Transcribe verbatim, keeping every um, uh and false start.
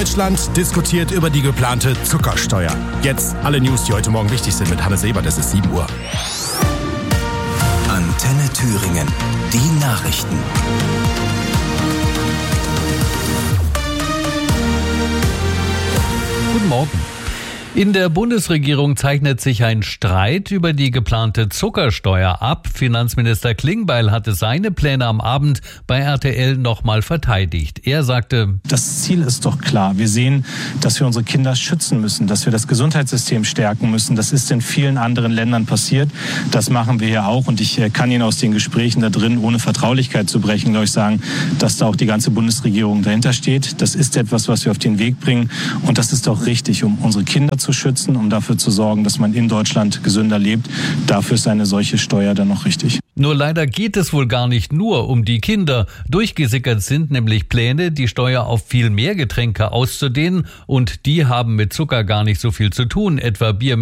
Deutschland diskutiert über die geplante Zuckersteuer. Jetzt alle News, die heute Morgen wichtig sind mit Hannes Ebert. Es ist sieben Uhr. Antenne Thüringen. Die Nachrichten. Guten Morgen. In der Bundesregierung zeichnet sich ein Streit über die geplante Zuckersteuer ab. Finanzminister Klingbeil hatte seine Pläne am Abend bei R T L nochmal verteidigt. Er sagte: Das Ziel ist doch klar. Wir sehen, dass wir unsere Kinder schützen müssen, dass wir das Gesundheitssystem stärken müssen. Das ist in vielen anderen Ländern passiert. Das machen wir hier auch. Und ich kann Ihnen aus den Gesprächen da drin, ohne Vertraulichkeit zu brechen, glaube ich, sagen, dass da auch die ganze Bundesregierung dahinter steht. Das ist etwas, was wir auf den Weg bringen. Und das ist auch richtig, um unsere Kinder zu schützen, um dafür zu sorgen, dass man in Deutschland gesünder lebt. Dafür ist eine solche Steuer dann noch richtig. Nur leider geht es wohl gar nicht nur um die Kinder. Durchgesickert sind nämlich Pläne, die Steuer auf viel mehr Getränke auszudehnen. Und die haben mit Zucker gar nicht so viel zu tun, etwa Bier.